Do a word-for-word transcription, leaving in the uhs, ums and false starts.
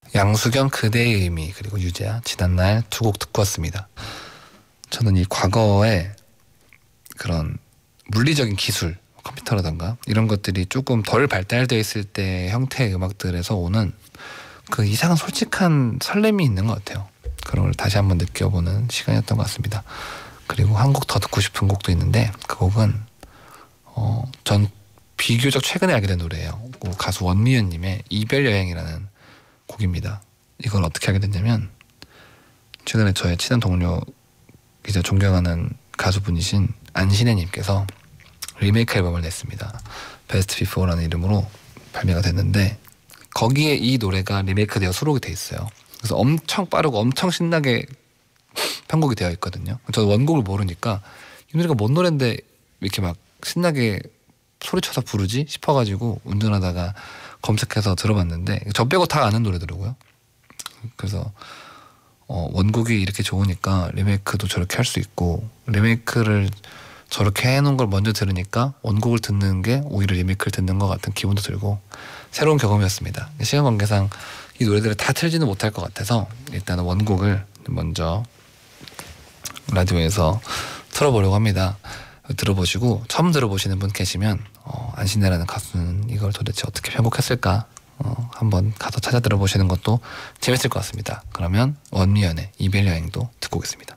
양수경 그대의 의미 그리고 유재하 지난날 두 곡 듣고 왔습니다. 저는 이 과거에 그런 물리적인 기술 컴퓨터라던가 이런 것들이 조금 덜 발달되어 있을 때 형태의 음악들에서 오는 그 이상한 솔직한 설렘이 있는 것 같아요. 그런 걸 다시 한번 느껴보는 시간이었던 것 같습니다. 그리고 한 곡 더 듣고 싶은 곡도 있는데 그 곡은 어, 전 비교적 최근에 알게 된 노래예요. 그 가수 원미연님의 이별여행이라는 곡입니다. 이걸 어떻게 하게 됐냐면 최근에 저의 친한 동료 이제 존경하는 가수분이신 안신혜님께서 리메이크 앨범을 냈습니다. 베스트 비포라는 이름으로 발매가 됐는데 거기에 이 노래가 리메이크되어 수록이 돼 있어요. 그래서 엄청 빠르고 엄청 신나게 편곡이 되어 있거든요. 저도 원곡을 모르니까 이 노래가 뭔 노래인데 이렇게 막 신나게 소리쳐서 부르지 싶어가지고 운전하다가 검색해서 들어봤는데 저 빼고 다 아는 노래더라고요. 그래서 어, 원곡이 이렇게 좋으니까 리메이크도 저렇게 할 수 있고 리메이크를 저렇게 해놓은 걸 먼저 들으니까 원곡을 듣는 게 오히려 리메이크를 듣는 것 같은 기분도 들고 새로운 경험이었습니다. 시간 관계상 이 노래들을 다 틀지는 못할 것 같아서 일단은 원곡을 먼저 라디오에서 틀어보려고 합니다. 들어보시고 처음 들어보시는 분 계시면 어, 안신혜라는 가수는 이걸 도대체 어떻게 편곡했을까 어, 한번 가서 찾아 들어보시는 것도 재밌을 것 같습니다. 그러면 원미연의 이별여행도 듣고 오겠습니다.